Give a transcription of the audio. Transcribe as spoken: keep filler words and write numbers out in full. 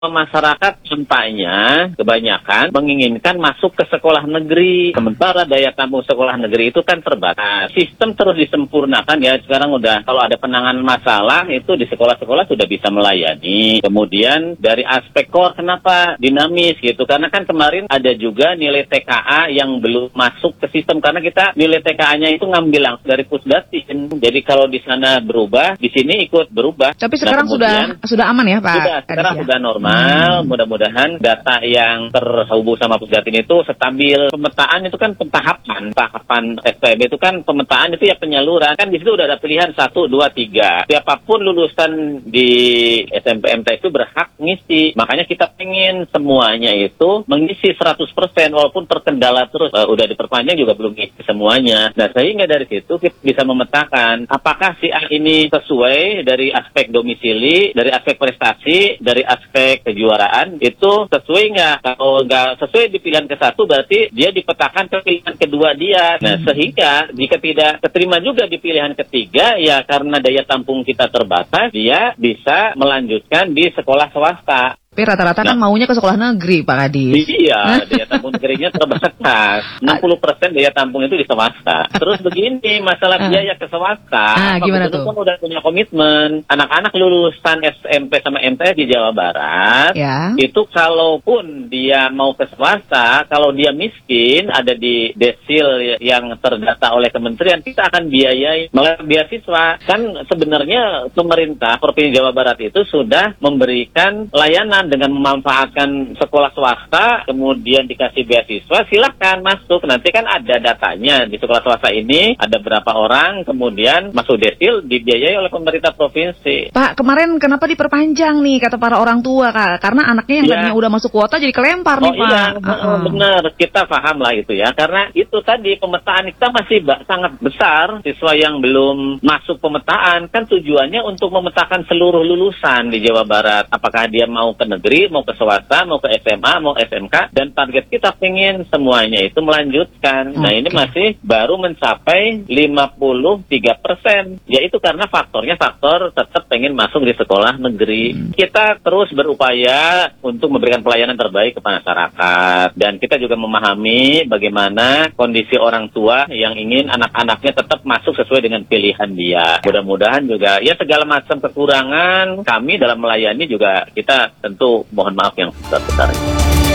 Masyarakat tampaknya kebanyakan menginginkan masuk ke sekolah negeri. Sementara daya tampung sekolah negeri itu kan terbatas. Sistem terus disempurnakan ya. Sekarang udah kalau ada penanganan masalah itu di sekolah-sekolah sudah bisa melayani. Kemudian dari aspek core kenapa dinamis gitu. Karena kan kemarin ada juga nilai T K A yang belum masuk ke sistem. Karena kita nilai T K A-nya itu ngambil langsung dari Pusdatin. Jadi kalau di sana berubah, di sini ikut berubah. Tapi sekarang nah, sudah sudah aman ya Pak? Sudah, sekarang ya? sudah normal. Hmm. Mudah-mudahan data yang terhubung sama Pusdatin itu stabil. Pemetaan itu kan pentahapan. Tahapan S P B itu kan pemetaan itu ya penyaluran. Kan di situ udah ada pilihan satu, dua, tiga. Siapapun lulusan di S M P M T itu berhak ngisi. Makanya kita pengen semuanya itu mengisi seratus persen walaupun terkendala terus. Uh, udah diperpanjang juga belum ngisi semuanya. Nah sehingga dari situ kita bisa memetakan apakah si A ini sesuai dari aspek domisili, dari aspek prestasi, dari aspek kejuaraan itu sesuai nggak? Kalau nggak sesuai di pilihan ke satu berarti dia dipetakan ke pilihan kedua dia. Nah sehingga jika tidak keterima juga di pilihan ketiga ya karena daya tampung kita terbatas dia bisa melanjutkan di sekolah swasta. Tapi rata-rata nah, kan maunya ke sekolah negeri, Pak Kadis. Iya, daya tampung negerinya terbatas. enam puluh persen daya tampung itu di swasta. Terus begini, masalah biaya ke swasta. Ah, gimana tuh? Kan udah punya komitmen. Anak-anak lulusan S M P sama M T S di Jawa Barat, ya. Itu kalaupun dia mau ke swasta, kalau dia miskin, ada di desil yang terdata oleh kementerian, kita akan biayai melalui beasiswa. Kan sebenarnya pemerintah Provinsi Jawa Barat itu sudah memberikan layanan dengan memanfaatkan sekolah swasta, kemudian dikasih beasiswa, silahkan masuk. Nanti kan ada datanya di sekolah swasta ini, ada berapa orang, kemudian masuk desil, dibiayai oleh pemerintah provinsi. Pak, kemarin kenapa diperpanjang nih, kata para orang tua, Kak? Karena anaknya yang ya. tadinya udah masuk kuota jadi kelempar oh, nih, Pak. Iya, uh-uh. benar, kita paham lah itu ya. Karena itu tadi, pemetaan kita masih ba- sangat besar, siswa yang belum masuk pemetaan, kan tujuannya untuk memetakan seluruh lulusan di Jawa Barat. Apakah dia mau ke negeri, mau ke swasta, mau ke S M A, mau S M K, dan target kita pengen semuanya itu melanjutkan. Okay. Nah ini masih baru mencapai lima puluh tiga persen, yaitu karena faktornya faktor tetap pengen masuk di sekolah negeri. Hmm. Kita terus berupaya untuk memberikan pelayanan terbaik kepada masyarakat, dan kita juga memahami bagaimana kondisi orang tua yang ingin anak-anaknya tetap masuk sesuai dengan pilihan dia. Mudah-mudahan juga, ya segala macam kekurangan kami dalam melayani juga kita tentu mohon maaf yang besar-besarnya.